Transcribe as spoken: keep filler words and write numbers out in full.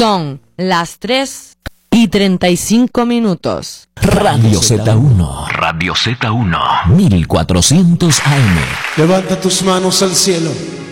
Son las tres y treinta y cinco minutos. Radio Z uno. Radio Z uno. mil cuatrocientos A M. Levanta tus manos al cielo.